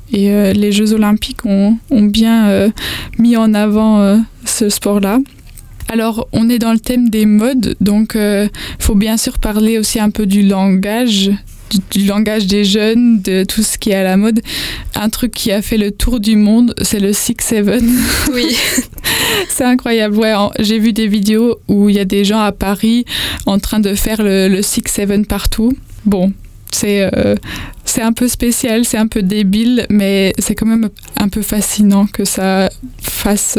Et les Jeux Olympiques ont bien mis en avant ce sport-là. Alors, on est dans le thème des modes, donc faut bien sûr parler aussi un peu du langage, du langage des jeunes, de tout ce qui est à la mode. Un truc qui a fait le tour du monde, c'est le 6-7. Oui. C'est incroyable. Ouais, j'ai vu des vidéos où il y a des gens à Paris en train de faire le 6-7 partout. Bon, c'est un peu spécial, c'est un peu débile, mais c'est quand même un peu fascinant que ça fasse...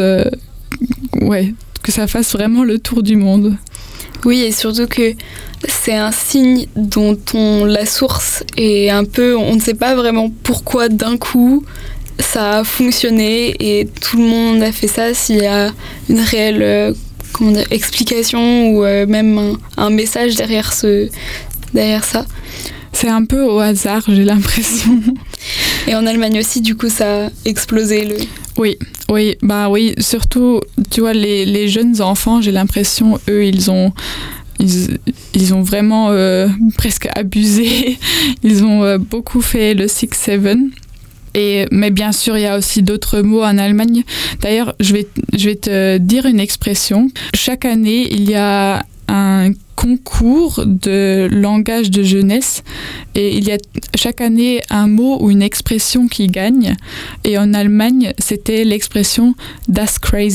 que ça fasse vraiment le tour du monde. Oui, et surtout que c'est un signe dont la source est un peu... On ne sait pas vraiment pourquoi d'un coup ça a fonctionné et tout le monde a fait ça, s'il y a une réelle explication ou même un message derrière ça. C'est un peu au hasard, j'ai l'impression. Et en Allemagne aussi, du coup, ça a explosé. Oui, surtout, tu vois, les jeunes enfants, j'ai l'impression, eux, ils ont vraiment presque abusé. Ils ont beaucoup fait le 6-7. Mais bien sûr, il y a aussi d'autres mots en Allemagne. D'ailleurs, je vais te dire une expression. Chaque année, il y a un concours de langage de jeunesse et il y a chaque année un mot ou une expression qui gagne. Et en Allemagne, c'était l'expression « that's crazy ».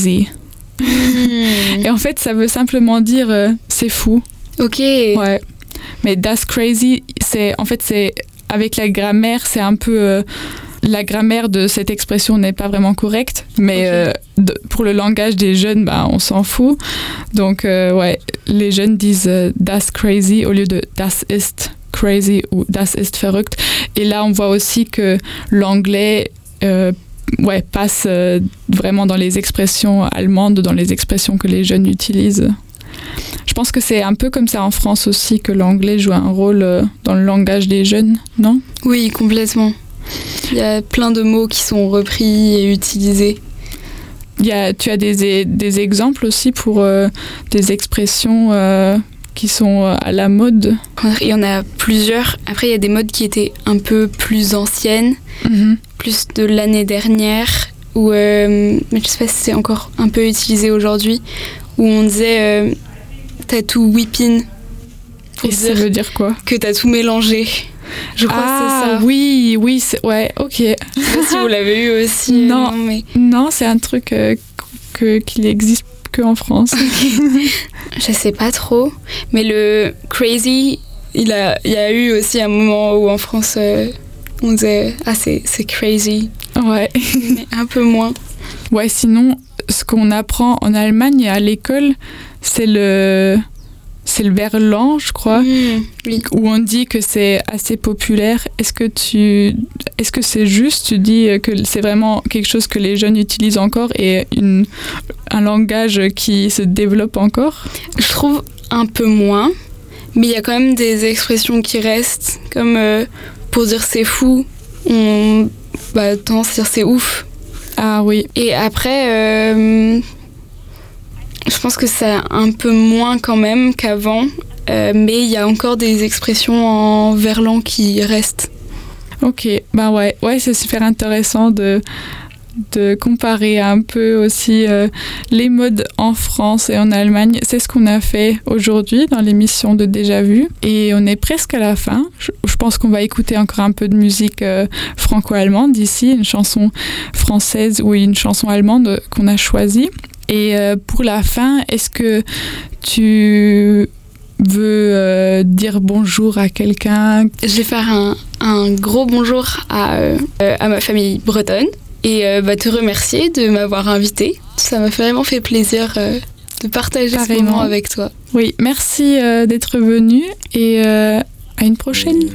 Et en fait, ça veut simplement dire c'est fou. Ok. Ouais. Mais « that's crazy », c'est avec la grammaire, c'est un peu... la grammaire de cette expression n'est pas vraiment correcte, mais pour le langage des jeunes, on s'en fout. Donc, les jeunes disent « das crazy » au lieu de « das ist crazy » ou « das ist verrückt ». Et là, on voit aussi que l'anglais passe vraiment dans les expressions allemandes, dans les expressions que les jeunes utilisent. Je pense que c'est un peu comme ça en France aussi, que l'anglais joue un rôle dans le langage des jeunes, non ? Oui, complètement. Il y a plein de mots qui sont repris et utilisés. Tu as des exemples aussi pour des expressions qui sont à la mode ? Il y en a plusieurs. Après, il y a des modes qui étaient un peu plus anciennes, plus de l'année dernière, où je ne sais pas si c'est encore un peu utilisé aujourd'hui, où on disait t'as tout whipping. Et ça veut dire quoi ? Que t'as tout mélangé. Je crois que c'est ça. Oui, ok. Je sais pas si vous l'avez eu aussi. Non, c'est un truc qui n'existe qu'en France. Je sais pas trop. Mais le crazy, il y a eu aussi un moment où en France, on disait « Ah, c'est crazy ». Ouais. Mais un peu moins. Ouais, sinon, ce qu'on apprend en Allemagne à l'école, c'est le verlan, je crois, oui. Où on dit que c'est assez populaire. Est-ce que c'est juste ? Tu dis que c'est vraiment quelque chose que les jeunes utilisent encore et un langage qui se développe encore ? Je trouve un peu moins, mais il y a quand même des expressions qui restent, comme pour dire c'est fou, on tendance à dire c'est ouf. Ah oui. Et après... je pense que c'est un peu moins quand même qu'avant, mais il y a encore des expressions en verlan qui restent. Ok, ouais, c'est super intéressant de comparer un peu aussi les modes en France et en Allemagne. C'est ce qu'on a fait aujourd'hui dans l'émission de Déjà Vu. Et on est presque à la fin. Je pense qu'on va écouter encore un peu de musique franco-allemande ici, une chanson française ou une chanson allemande qu'on a choisie. Et pour la fin, est-ce que tu veux dire bonjour à quelqu'un ? Je vais faire un gros bonjour à ma famille bretonne et te remercier de m'avoir invitée. Ça m'a vraiment fait plaisir de partager ce moment avec toi. Oui, merci d'être venue et à une prochaine.